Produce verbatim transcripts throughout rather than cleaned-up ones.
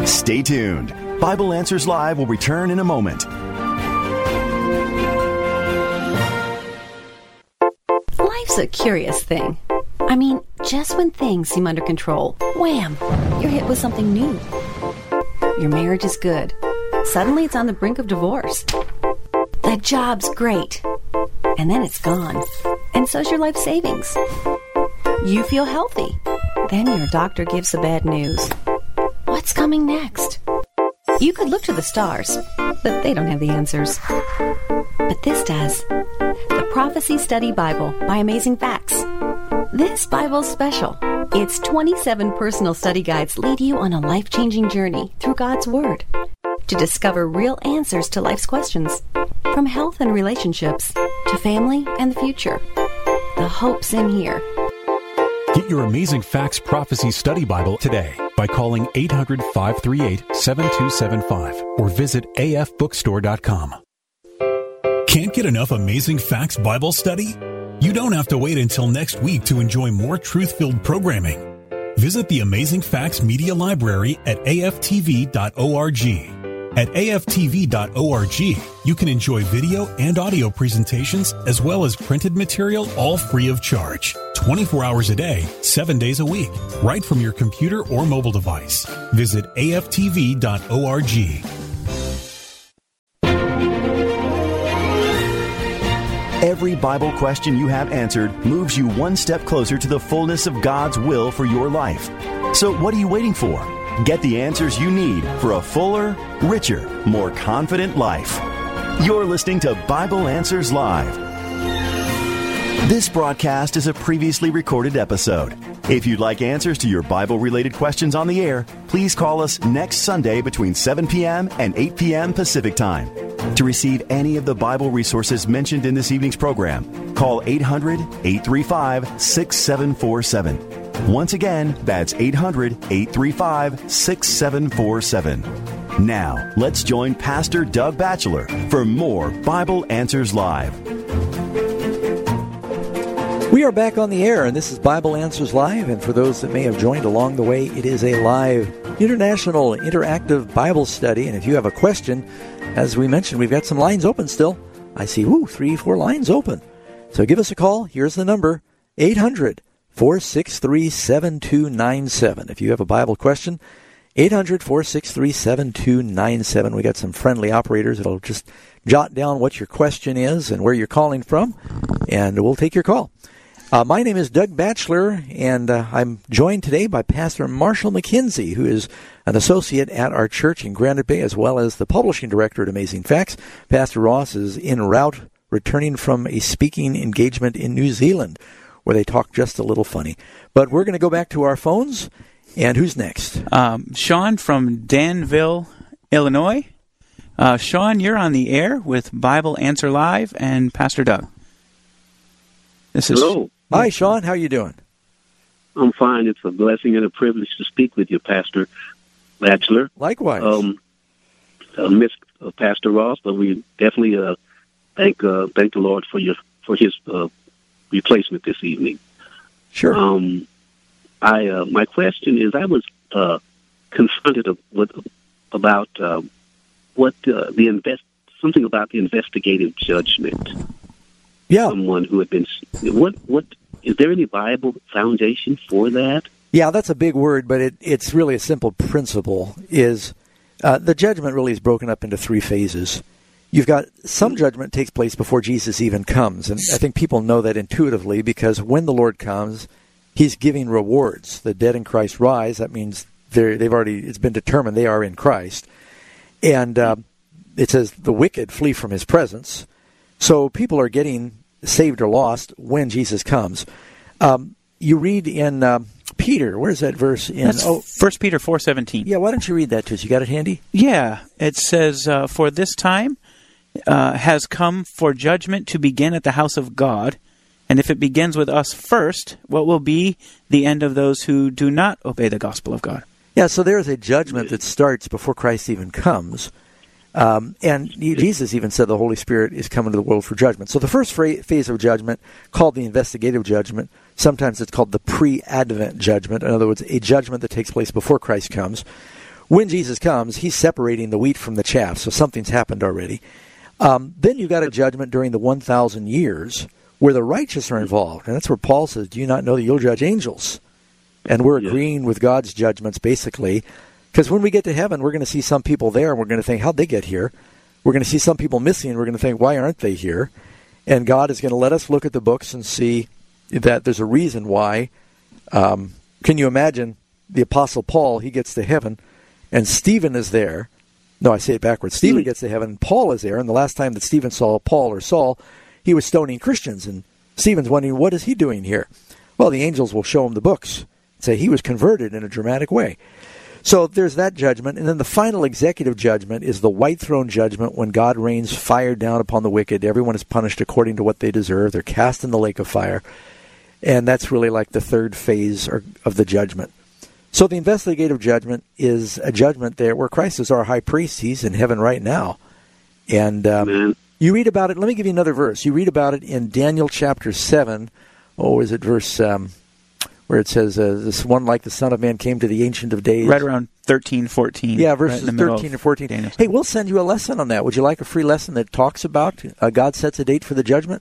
Stay tuned. Bible Answers Live will return in a moment. Life's a curious thing. I mean, just when things seem under control, wham, you're hit with something new. Your marriage is good. Suddenly it's on the brink of divorce. The job's great. And then it's gone. And so's your life savings. You feel healthy. Then your doctor gives the bad news. What's coming next? You could look to the stars, but they don't have the answers. But this does. The Prophecy Study Bible by Amazing Facts. This Bible's special. Its twenty-seven personal study guides lead you on a life-changing journey through God's Word to discover real answers to life's questions, from health and relationships to family and the future. The hope's in here. Get your Amazing Facts Prophecy Study Bible today by calling eight hundred, five three eight, seven two seven five or visit a f bookstore dot com. Can't get enough Amazing Facts Bible study? You don't have to wait until next week to enjoy more truth-filled programming. Visit the Amazing Facts Media Library at a f t v dot org. At a f t v dot org, you can enjoy video and audio presentations as well as printed material, all free of charge. twenty-four hours a day, seven days a week, right from your computer or mobile device. Visit a f t v dot org. Every Bible question you have answered moves you one step closer to the fullness of God's will for your life. So what are you waiting for? Get the answers you need for a fuller, richer, more confident life. You're listening to Bible Answers Live. This broadcast is a previously recorded episode. If you'd like answers to your Bible-related questions on the air, please call us next Sunday between seven p.m. and eight p.m. Pacific Time. To receive any of the Bible resources mentioned in this evening's program, call eight hundred, eight three five, six seven four seven. Once again, that's eight hundred, eight three five, six seven four seven. Now, let's join Pastor Doug Batchelor for more Bible Answers Live. We are back on the air, and this is Bible Answers Live. And for those that may have joined along the way, it is a live international interactive Bible study. And if you have a question, as we mentioned, we've got some lines open still. I see, ooh, three, four lines open. So give us a call. Here's the number, eight hundred, four six three, seven two nine seven. If you have a Bible question, eight hundred, four six three, seven two nine seven. We got some friendly operators that'll just jot down what your question is and where you're calling from, and we'll take your call. Uh, my name is Doug Batchelor, and uh, I'm joined today by Pastor Marshall McKenzie, who is an associate at our church in Granite Bay, as well as the publishing director at Amazing Facts. Pastor Ross is en route, returning from a speaking engagement in New Zealand, where they talk just a little funny. But we're going to go back to our phones, and who's next? Um, Sean from Danville, Illinois. Uh, Sean, you're on the air with Bible Answer Live and Pastor Doug. This is Hello. Hi, Sean. How are you doing? I'm fine. It's a blessing and a privilege to speak with you, Pastor Batchelor. Likewise. Um, I miss uh, Pastor Ross, but we definitely uh, thank uh, thank the Lord for your for his uh, replacement this evening. Sure. Um, I uh, my question is, I was uh, confronted with about uh, what uh, the invest something about the investigative judgment. Yeah. Someone who had been what what is there any Bible foundation for that? Yeah, that's a big word, but it, it's really a simple principle. Is uh, the judgment really is broken up into three phases. You've got some judgment takes place before Jesus even comes, and I think people know that intuitively because when the Lord comes, He's giving rewards. The dead in Christ rise. That means they're, they've already it's been determined they are in Christ, and uh, it says the wicked flee from His presence. So people are getting saved or lost when Jesus comes. Um, you read in uh, Peter, where's that verse? In That's oh, First Peter four seventeen. Yeah, why don't you read that to us? You got it handy? Yeah, it says, uh, for this time uh, has come for judgment to begin at the house of God. And if it begins with us first, what will be the end of those who do not obey the gospel of God? Yeah, so there's a judgment that starts before Christ even comes. Um, and Jesus even said the Holy Spirit is coming to the world for judgment. So the first phase of judgment, called the investigative judgment, sometimes it's called the pre-advent judgment. In other words, a judgment that takes place before Christ comes, when Jesus comes, he's separating the wheat from the chaff, so something's happened already. Um, then you've got a judgment during the one thousand years where the righteous are involved. And that's where Paul says, do you not know that you'll judge angels? And we're Yes. agreeing with God's judgments, basically. Because when we get to heaven, we're going to see some people there, and we're going to think, how'd they get here? We're going to see some people missing, and we're going to think, why aren't they here? And God is going to let us look at the books and see that there's a reason why. Um, can you imagine the Apostle Paul, he gets to heaven, and Stephen is there. No, I say it backwards. Stephen gets to heaven, and Paul is there. And the last time that Stephen saw Paul or Saul, he was stoning Christians. And Stephen's wondering, what is he doing here? Well, the angels will show him the books and say he was converted in a dramatic way. So there's that judgment. And then the final executive judgment is the white throne judgment, when God rains fire down upon the wicked. Everyone is punished according to what they deserve. They're cast in the lake of fire. And that's really like the third phase of the judgment. So the investigative judgment is a judgment there where Christ is our high priest. He's in heaven right now. And um, you read about it. Let me give you another verse. You read about it in Daniel chapter seven. Oh, is it verse um, where it says, uh, this one like the Son of Man came to the Ancient of Days? Right around thirteen, fourteen. Yeah, verses right in the middle thirteen and fourteen. Daniel. Hey, we'll send you a lesson on that. Would you like a free lesson that talks about uh, God sets a date for the judgment?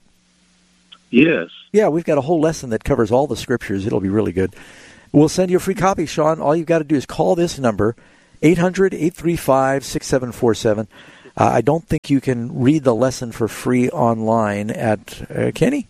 Yes. Yeah, we've got a whole lesson that covers all the scriptures. It'll be really good. We'll send you a free copy, Sean. All you've got to do is call this number, eight hundred, eight three five, six seven four seven. Uh, I don't think you can read the lesson for free online at, uh, Kenny?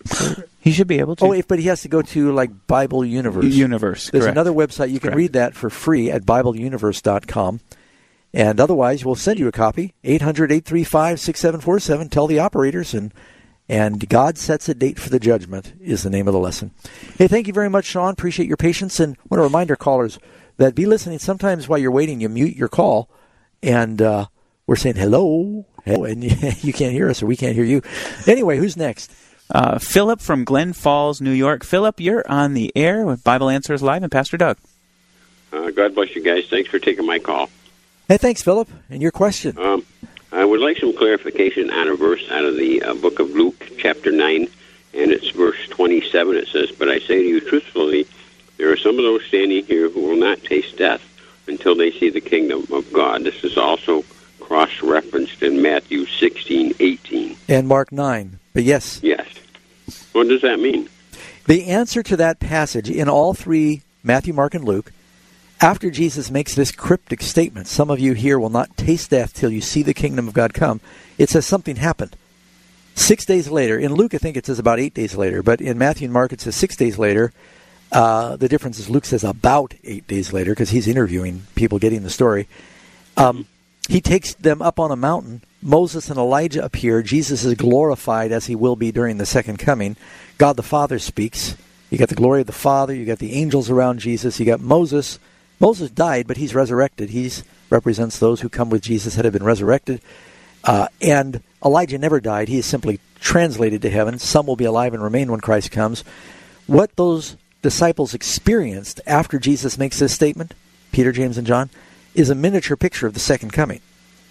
He should be able to. Oh, if, but he has to go to, like, Bible Universe. Universe, There's correct. another website. You can Correct. read that for free at bible universe dot com. And otherwise, we'll send you a copy, eight hundred, eight three five, six seven four seven. Tell the operators, and and God sets a date for the judgment is the name of the lesson. Hey, thank you very much, Sean. Appreciate your patience. And I want to remind our callers that be listening. Sometimes while you're waiting, you mute your call, and uh, we're saying hello, hello, and you can't hear us or we can't hear you. Anyway, who's next? Uh, Philip from Glen Falls, New York. Philip, you're on the air with Bible Answers Live and Pastor Doug. Uh, God bless you guys. Thanks for taking my call. Hey, thanks, Philip. And your question? Um, I would like some clarification on a verse out of the uh, book of Luke, chapter nine, and it's verse twenty-seven. It says, "But I say to you truthfully, there are some of those standing here who will not taste death until they see the kingdom of God." This is also cross-referenced in Matthew sixteen eighteen. And Mark nine. But yes. Yes. What does that mean? The answer to that passage in all three, Matthew, Mark, and Luke, after Jesus makes this cryptic statement, some of you here will not taste death till you see the kingdom of God come, it says something happened. Six days later, in Luke I think it says about eight days later, but in Matthew and Mark it says six days later. Uh, the difference is Luke says about eight days later because he's interviewing people getting the story. Um, he takes them up on a mountain. Moses and Elijah appear. Jesus is glorified as he will be during the second coming. God the Father speaks. You got the glory of the Father. You got the angels around Jesus. You got Moses. Moses died, but he's resurrected. He represents those who come with Jesus that have been resurrected. Uh, and Elijah never died. He is simply translated to heaven. Some will be alive and remain when Christ comes. What those disciples experienced after Jesus makes this statement, Peter, James, and John, is a miniature picture of the second coming.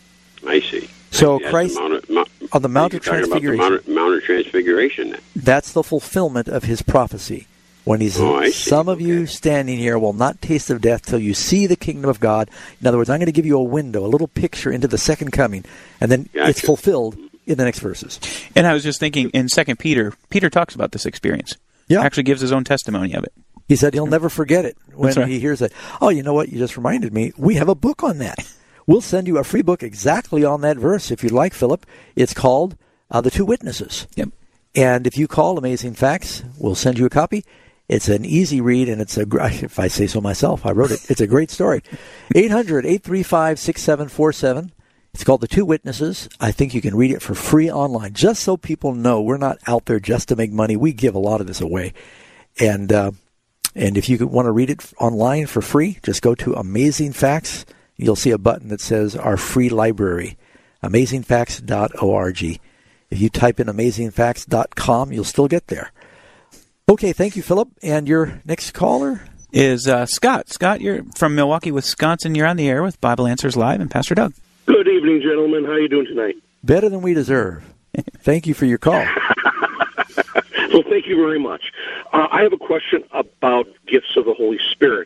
I see. So That's Christ, the Mount of, Mount, on the Mount of you're talking about the Transfiguration, Mount of, Mount of Transfiguration. that's the fulfillment of his prophecy. When he says, Oh, I see. some of you Okay. standing here will not taste of death till you see the kingdom of God. In other words, I'm going to give you a window, a little picture into the second coming, and then Gotcha. it's fulfilled in the next verses. And I was just thinking, in Second Peter, Peter talks about this experience. Yeah. Actually gives his own testimony of it. He said he'll never forget it when That's right. he hears it. Oh, you know what? You just reminded me. We have a book on that. We'll send you a free book exactly on that verse if you'd like, Philip. It's called uh, The Two Witnesses. Yep. And if you call Amazing Facts, we'll send you a copy. It's an easy read, and it's a, if I say so myself, I wrote it. It's a great story. eight hundred, eight three five, six seven four seven. It's called The Two Witnesses. I think you can read it for free online, just so people know we're not out there just to make money. We give a lot of this away. And uh, and if you want to read it online for free, just go to Amazing Facts. You'll see a button that says Our Free Library, amazing facts dot org. If you type in amazing facts dot com, you'll still get there. Okay, thank you, Philip. And your next caller? Is uh, Scott. Scott, you're from Milwaukee, Wisconsin. You're on the air with Bible Answers Live and Pastor Doug. Good evening, gentlemen. How are you doing tonight? Better than we deserve. Thank you for your call. Well, thank you very much. Uh, I have a question about gifts of the Holy Spirit.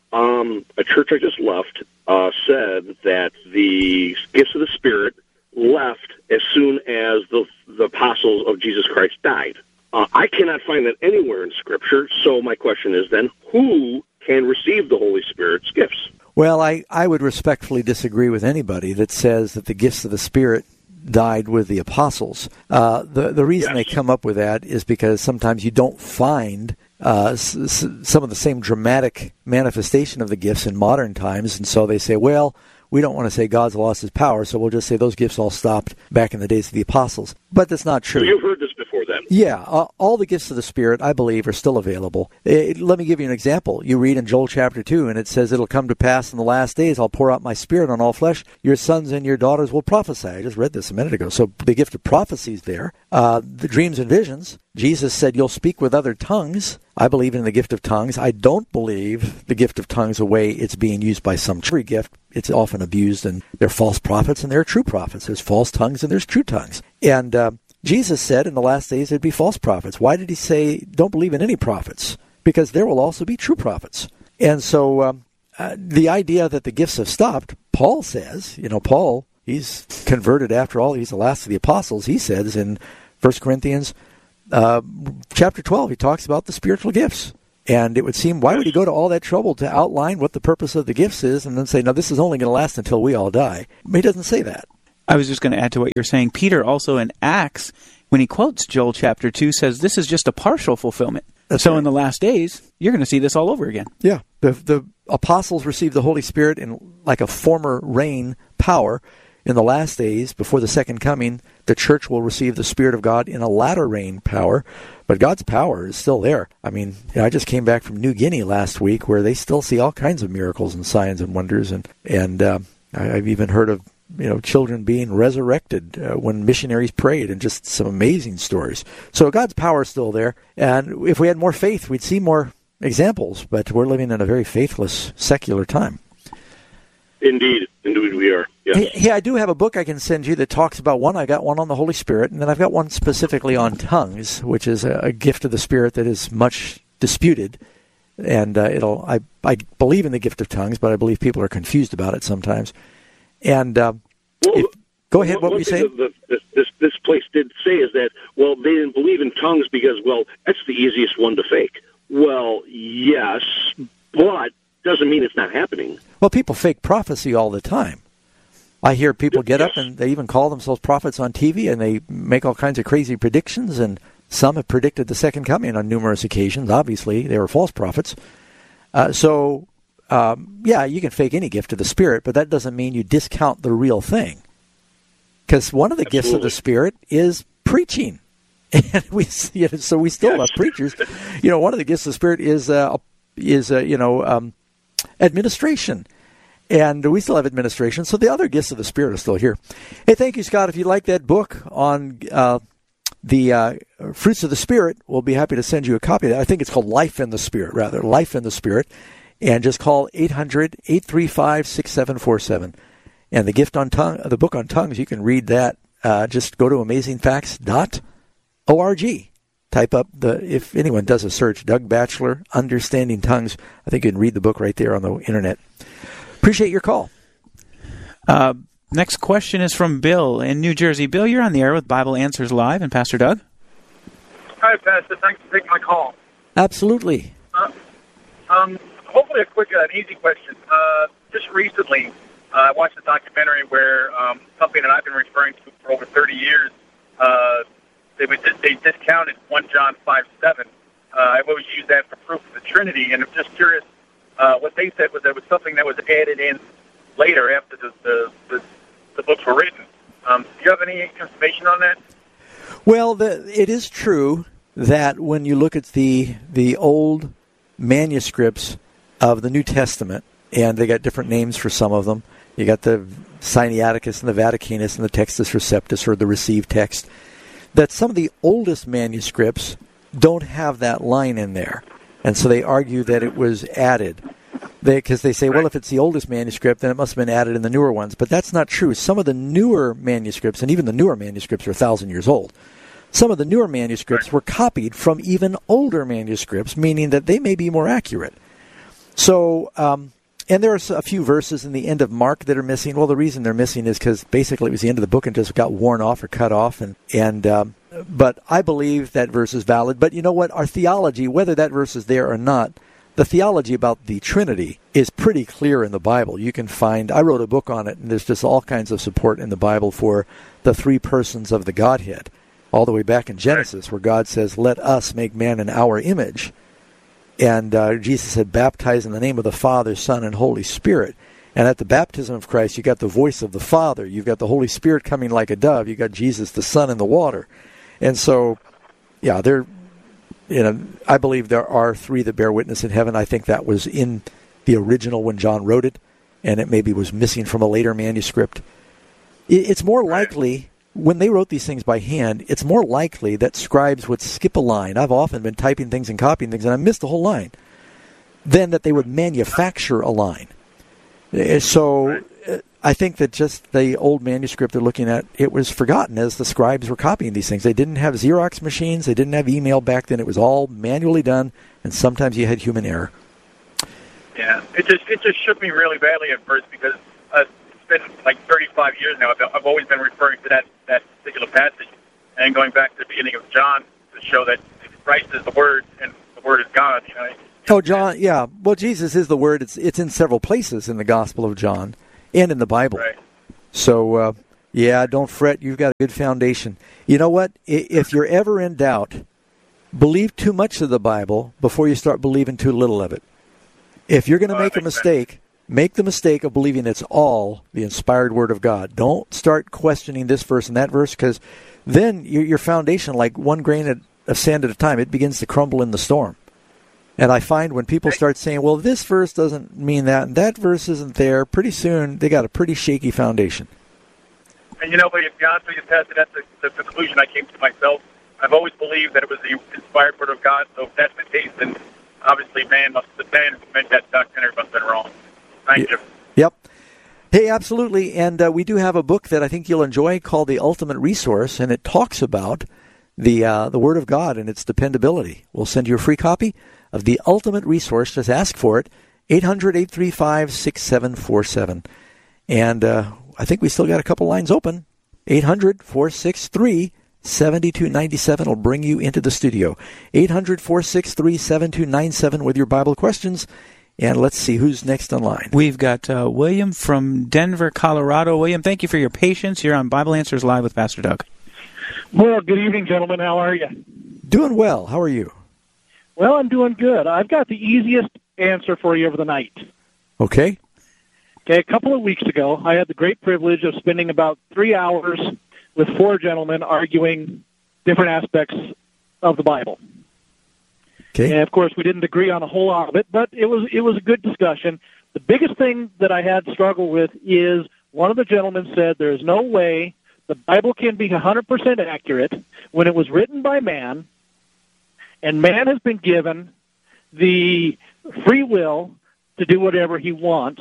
Um, a church I just left uh, said that the gifts of the Spirit left as soon as the, the apostles of Jesus Christ died. Uh, I cannot find that anywhere in Scripture, so my question is then, who can receive the Holy Spirit's gifts? Well, I, I would respectfully disagree with anybody that says that the gifts of the Spirit died with the apostles. Uh, the, the reason yes. they come up with that is because sometimes you don't find uh, s- s- some of the same dramatic manifestation of the gifts in modern times, and so they say, well, we don't want to say God's lost his power, so we'll just say those gifts all stopped back in the days of the apostles. But that's not true. So you've heard this before then? Yeah. Uh, all the gifts of the Spirit, I believe, are still available. It, let me give you an example. You read in Joel chapter two, and it says, it'll come to pass in the last days, I'll pour out my Spirit on all flesh. Your sons and your daughters will prophesy. I just read this a minute ago. So the gift of prophecy is there. Uh, the dreams and visions. Jesus said, you'll speak with other tongues. I believe in the gift of tongues. I don't believe the gift of tongues the way it's being used by some free gift. It's often abused, and there are false prophets and there are true prophets. There's false tongues and there's true tongues. And uh, Jesus said in the last days there'd be false prophets. Why did he say, don't believe in any prophets? Because there will also be true prophets. And so um, uh, the idea that the gifts have stopped, Paul says, you know, Paul, he's converted after all. He's the last of the apostles. He says in First Corinthians uh, chapter twelve, he talks about the spiritual gifts. And it would seem, why would he go to all that trouble to outline what the purpose of the gifts is and then say, no, this is only going to last until we all die? He doesn't say that. I was just going to add to what you're saying. Peter also in Acts, when he quotes Joel chapter two, says this is just a partial fulfillment. That's so right. In the last days, you're going to see this all over again. Yeah. The, the apostles received the Holy Spirit in like a former rain power. In the last days, before the second coming, the church will receive the Spirit of God in a latter rain power. But God's power is still there. I mean, you know, I just came back from New Guinea last week where they still see all kinds of miracles and signs and wonders. And, and uh, I've even heard of, you know, children being resurrected uh, when missionaries prayed, and just some amazing stories. So God's power is still there. And if we had more faith, we'd see more examples. But we're living in a very faithless, secular time. Indeed. Indeed we are. Yes. Hey, hey, I do have a book I can send you that talks about one. I got one on the Holy Spirit, and then I've got one specifically on tongues, which is a, a gift of the Spirit that is much disputed. And uh, it'll I, I believe in the gift of tongues, but I believe people are confused about it sometimes. And uh, well, if, go ahead, what were you saying? The, the, this, this place did say is that, well, they didn't believe in tongues because, well, that's the easiest one to fake. Well, yes, but doesn't mean it's not happening. Well, people fake prophecy all the time. I hear people get yes. up and they even call themselves prophets on T V, and they make all kinds of crazy predictions, and some have predicted the second coming on numerous occasions. Obviously, they were false prophets. Uh, so, um, yeah, you can fake any gift of the Spirit, but that doesn't mean you discount the real thing. Because one of the Absolutely. gifts of the Spirit is preaching. And we, you know, so we still yes. have preachers. You know, one of the gifts of the Spirit is, uh, is uh, you know, um, administration. And we still have administration, so the other gifts of the Spirit are still here. Hey, thank you, Scott. If you like that book on uh, the uh, fruits of the Spirit, we'll be happy to send you a copy of that. I think it's called Life in the Spirit, rather, Life in the Spirit. And just call eight hundred, eight three five, six seven four seven. And the gift on tongue, the book on tongues, you can read that. Uh, just go to amazing facts dot org. Type up the, if anyone does a search, Doug Batchelor, Understanding Tongues. I think you can read the book right there on the internet. Appreciate your call. Uh, next question is from Bill in New Jersey. Bill, you're on the air with Bible Answers Live and Pastor Doug. Hi, Pastor. Thanks for taking my call. Absolutely. Uh, um, hopefully a quick, uh, an easy question. Uh, just recently, uh, I watched a documentary where um, something that I've been referring to for over thirty years, uh, they, would, they discounted First John five seven. Uh, I always use that for proof of the Trinity, and I'm just curious. Uh, what they said was there was something that was added in later after the the, the, the books were written. Um, do you have any information on that? Well, the, it is true that when you look at the the old manuscripts of the New Testament, and they got different names for some of them. You got the Sinaiticus and the Vaticanus and the Textus Receptus, or the received text, that some of the oldest manuscripts don't have that line in there. And so they argue that it was added. Because they, they say, well, if it's the oldest manuscript, then it must have been added in the newer ones. But that's not true. Some of the newer manuscripts, and even the newer manuscripts are a thousand years old, some of the newer manuscripts were copied from even older manuscripts, meaning that they may be more accurate. So, um, and there are a few verses in the end of Mark that are missing. Well, the reason they're missing is because basically it was the end of the book and just got worn off or cut off. And, and um, but I believe that verse is valid. But you know what? Our theology, whether that verse is there or not, the theology about the Trinity is pretty clear in the Bible. You can find, I wrote a book on it, and there's just all kinds of support in the Bible for the three persons of the Godhead, all the way back in Genesis, where God says, let us make man in our image. And uh, Jesus said, baptize in the name of the Father, Son, and Holy Spirit. And at the baptism of Christ, you got the voice of the Father. You've got the Holy Spirit coming like a dove. You got Jesus, the Son, in the water. And so, yeah, they're, you know, I believe there are three that bear witness in heaven. I think that was in the original when John wrote it, and it maybe was missing from a later manuscript. It's more likely, when they wrote these things by hand, it's more likely that scribes would skip a line. I've often been typing things and copying things, and I missed the whole line. Than that they would manufacture a line. So I think that just the old manuscript they're looking at, it was forgotten as the scribes were copying these things. They didn't have Xerox machines. They didn't have email back then. It was all manually done, and sometimes you had human error. Yeah, it just it just shook me really badly at first because uh, it's been like thirty-five years now. I've, I've always been referring to that, that particular passage and going back to the beginning of John to show that Christ is the Word and the Word is God. You know. Oh, John, yeah. Well, Jesus is the Word. It's it's in several places in the Gospel of John and in the Bible. Right. So, uh, yeah, don't fret. You've got a good foundation. You know what? If you're ever in doubt, believe too much of the Bible before you start believing too little of it. If you're going to oh, make a mistake, sense. make the mistake of believing it's all the inspired Word of God. Don't start questioning this verse and that verse, because then your, your foundation, like one grain of sand at a time, it begins to crumble in the storm. And I find when people start saying, well, this verse doesn't mean that, and that verse isn't there, pretty soon they got a pretty shaky foundation. And, you know, but to be honest with you, Pastor, that's the, the conclusion I came to myself. I've always believed that it was the inspired Word of God, so if that's the case, then obviously man must, the man who made that documentary must have been wrong. Thank you. Yep. Hey, absolutely. And uh, we do have a book that I think you'll enjoy called The Ultimate Resource, and it talks about the uh, the Word of God and its dependability. We'll send you a free copy of The Ultimate Resource. Just ask for it, eight hundred, eight three five, six seven four seven. And uh, I think we still got a couple lines open. eight hundred, four six three, seven two nine seven will bring you into the studio. eight hundred, four six three, seven two nine seven with your Bible questions. And let's see who's next on line. We've got uh, William from Denver, Colorado. William, thank you for your patience. You're on Bible Answers Live with Pastor Doug. Well, good evening, gentlemen. How are you? Doing well. How are you? Well, I'm doing good. I've got the easiest answer for you over the night. Okay. Okay, a couple of weeks ago, I had the great privilege of spending about three hours with four gentlemen arguing different aspects of the Bible. Okay. And, of course, we didn't agree on a whole lot of it, but it was it was a good discussion. The biggest thing that I had struggled with is one of the gentlemen said there is no way the Bible can be one hundred percent accurate when it was written by man, and man has been given the free will to do whatever he wants.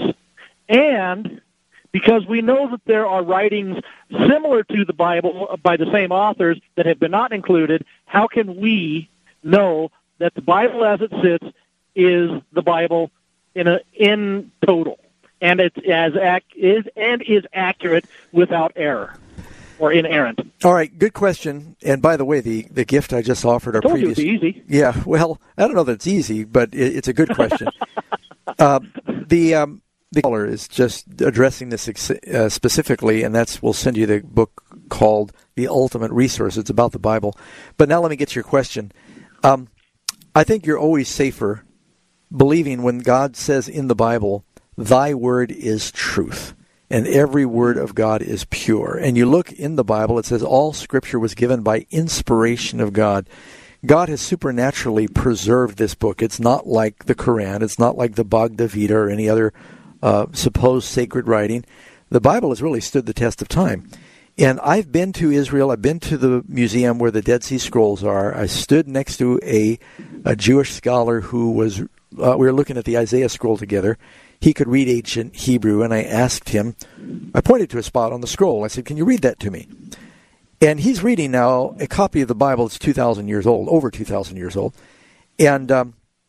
And because we know that there are writings similar to the Bible by the same authors that have been not included, how can we know that the Bible as it sits is the Bible in a in total, and it's as ac- is and is accurate without error or inerrant? All right, good question. And by the way, the, the gift I just offered our I told previous you it was easy. Yeah, well, I don't know that it's easy, but it, it's a good question. uh, the um, the caller is just addressing this ex- uh, specifically, and that's we'll send you the book called The Ultimate Resource. It's about the Bible. But now let me get to your question. Um, I think you're always safer believing when God says in the Bible, thy word is truth, and every word of God is pure. And you look in the Bible, it says all Scripture was given by inspiration of God. God has supernaturally preserved this book. It's not like the Quran. It's not like the Bhagavad Gita or any other uh, supposed sacred writing. The Bible has really stood the test of time. And I've been to Israel. I've been to the museum where the Dead Sea Scrolls are. I stood next to a, a Jewish scholar who was, uh, we were looking at the Isaiah scroll together. He could read ancient Hebrew, and I asked him, I pointed to a spot on the scroll. I said, can you read that to me? And he's reading now a copy of the Bible that's two thousand years old, over two thousand years old. And um,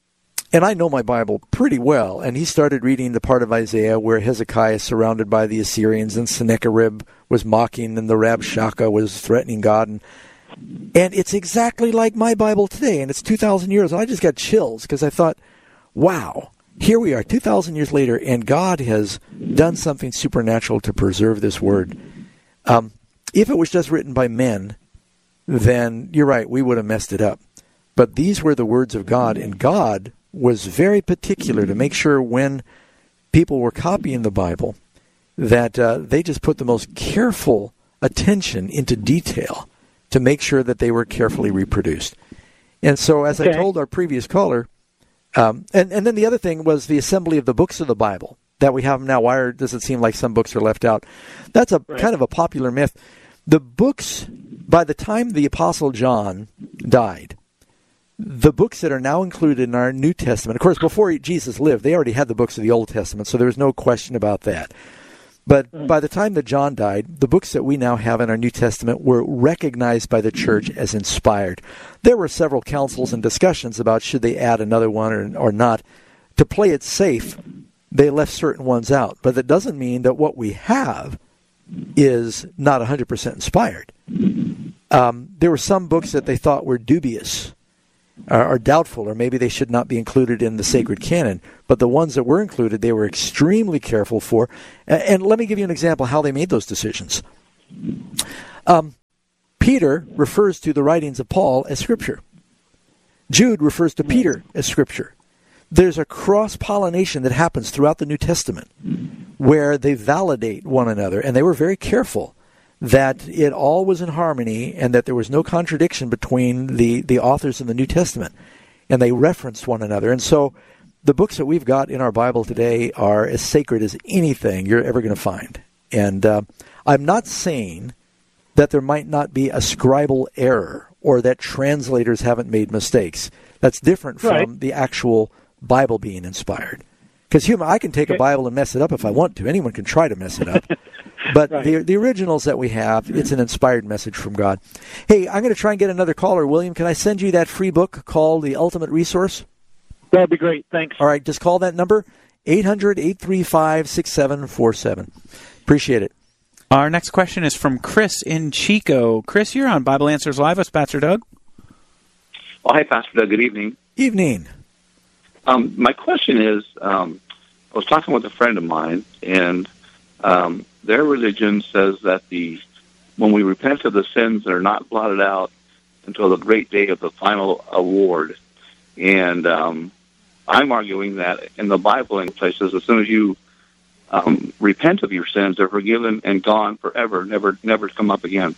and I know my Bible pretty well, and he started reading the part of Isaiah where Hezekiah is surrounded by the Assyrians, and Sennacherib was mocking, and the Rabshakeh was threatening God, and and it's exactly like my Bible today, and it's two thousand years, and I just got chills, because I thought, wow, here we are, two thousand years later, and God has done something supernatural to preserve this word. Um, if it was just written by men, then you're right, we would have messed it up. But these were the words of God, and God was very particular to make sure when people were copying the Bible that uh, they just put the most careful attention into detail to make sure that they were carefully reproduced. And so, as okay. I told our previous caller, um, and, and then the other thing was the assembly of the books of the Bible that we have now. Why does it seem like some books are left out? That's a right. kind of a popular myth. The books, by the time the Apostle John died, the books that are now included in our New Testament, of course, before Jesus lived, they already had the books of the Old Testament, so there was no question about that. But mm. by the time that John died, the books that we now have in our New Testament were recognized by the church as inspired. There were several councils and discussions about should they add another one or, or not. To play it safe, they left certain ones out. But that doesn't mean that what we have is not one hundred percent inspired. Um, there were some books that they thought were dubious or, or doubtful, or maybe they should not be included in the sacred canon. But the ones that were included, they were extremely careful for. And, and let me give you an example how they made those decisions. Um, Peter refers to the writings of Paul as Scripture. Jude refers to Peter as Scripture. There's a cross-pollination that happens throughout the New Testament where they validate one another, and they were very careful that it all was in harmony and that there was no contradiction between the, the authors in the New Testament, and they referenced one another. And so the books that we've got in our Bible today are as sacred as anything you're ever going to find. And uh, I'm not saying that there might not be a scribal error or that translators haven't made mistakes. That's different from right. the actual Bible being inspired. Because human, I can take a Bible and mess it up if I want to. Anyone can try to mess it up. But right. the the originals that we have, it's an inspired message from God. Hey, I'm going to try and get another caller. William, can I send you that free book called The Ultimate Resource? That would be great. Thanks. All right, just call that number, eight hundred, eight three five, six seven four seven. Appreciate it. Our next question is from Chris in Chico. Chris, you're on Bible Answers Live with Pastor Doug. Oh, hi, Pastor Doug. Good evening. Evening. Um, my question is, um, I was talking with a friend of mine, and um, their religion says that the when we repent of the sins, they're not blotted out until the great day of the final award. And um, I'm arguing that in the Bible, in places, as soon as you um, repent of your sins, they're forgiven and gone forever, never, never to come up again.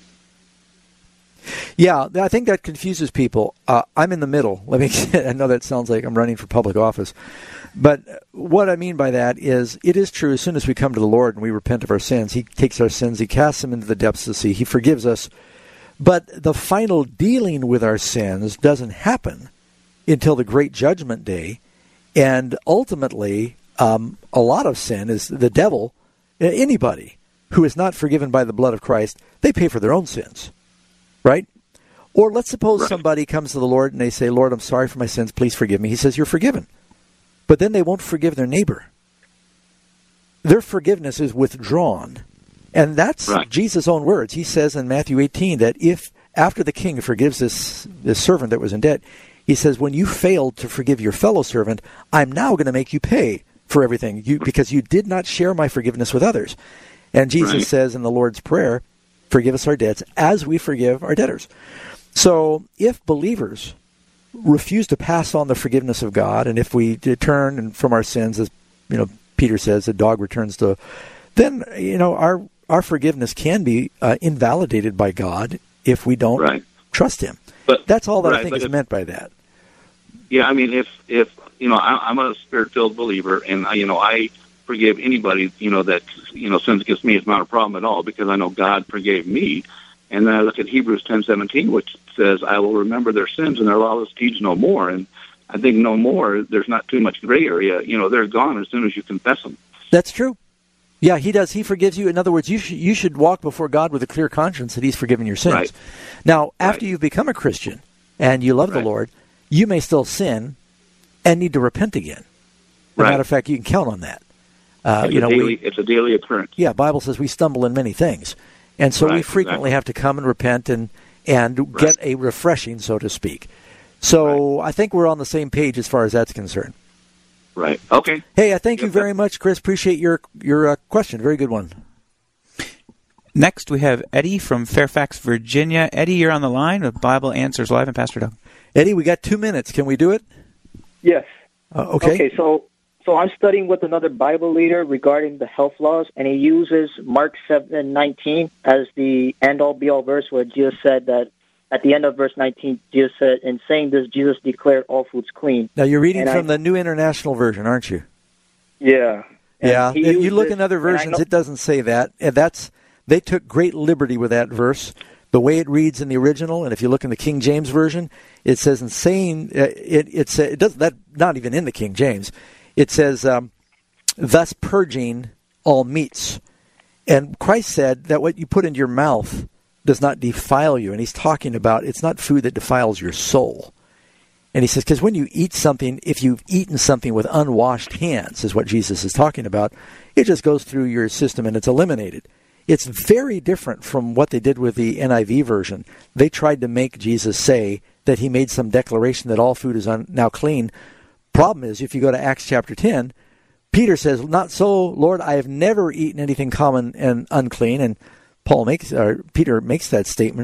Yeah, I think that confuses people. Uh, I'm in the middle. Let me. I know that sounds like I'm running for public office, but what I mean by that is, it is true. As soon as we come to the Lord and we repent of our sins, He takes our sins, He casts them into the depths of the sea, He forgives us. But the final dealing with our sins doesn't happen until the great judgment day, and ultimately, um, a lot of sin is the devil. Anybody who is not forgiven by the blood of Christ, they pay for their own sins. Right? Or let's suppose right. somebody comes to the Lord and they say, Lord, I'm sorry for my sins, please forgive me. He says, you're forgiven. But then they won't forgive their neighbor. Their forgiveness is withdrawn. And that's right. Jesus' own words. He says in Matthew eighteen that if, after the king forgives this, this servant that was in debt, he says, when you failed to forgive your fellow servant, I'm now going to make you pay for everything you, because you did not share my forgiveness with others. And Jesus right. says in the Lord's Prayer, forgive us our debts as we forgive our debtors. So if believers refuse to pass on the forgiveness of God, and if we turn from our sins, as you know, Peter says, a dog returns to, then you know our our forgiveness can be uh, invalidated by God if we don't right. trust Him. But that's all that right, I think is if, meant by that. Yeah, I mean, if if you know, I, I'm a spirit-filled believer, and I, you know, I forgive anybody, you know, that, you know, sins against me is not a problem at all because I know God forgave me. And then I look at Hebrews ten seventeen, which says, I will remember their sins and their lawless deeds no more. And I think no more, there's not too much gray area. You know, they're gone as soon as you confess them. That's true. Yeah, He does. He forgives you. In other words, you should, you should walk before God with a clear conscience that He's forgiven your sins. Right. Now, after right. you've become a Christian and you love right. the Lord, you may still sin, and need to repent again. As a Right. matter of fact, you can count on that. Uh, it's, you a know, daily, we, it's a daily occurrence. yeah, Bible says we stumble in many things. And so Right, we frequently exactly. have to come and repent and, and get a refreshing, so to speak. So I think we're on the same page as far as that's concerned. Right. Okay. Hey, I thank Yep. you very much, Chris. Appreciate your your uh, question. Very good one. Next, we have Eddie from Fairfax, Virginia. Eddie, you're on the line with Bible Answers Live and Pastor Doug. Eddie, we got two minutes. Can we do it? Yes. Uh, okay. Okay, so so I'm studying with another Bible leader regarding the health laws, and he uses Mark seven nineteen as the end-all, be-all verse where Jesus said that at the end of verse nineteen, Jesus said, in saying this, Jesus declared all foods clean. Now, you're reading And from I- the New International Version, aren't you? Yeah. And Yeah. he If you used look this- in other and I versions, know- it doesn't say that. And that's they took great liberty with that verse. The way it reads in the original, and if you look in the King James Version, it says in saying, uh, it, it's, uh, it does that, not even in the King James. It says, um, thus purging all meats. And Christ said that what you put into your mouth does not defile you. And he's talking about it's not food that defiles your soul. And he says, because when you eat something, if you've eaten something with unwashed hands, is what Jesus is talking about, it just goes through your system and it's eliminated. It's very different from what they did with the N I V version. They tried to make Jesus say that he made some declaration that all food is un- now clean. Problem is, if you go to Acts chapter ten, Peter says, not so, Lord, I have never eaten anything common and unclean. And Paul makes, or Peter makes that statement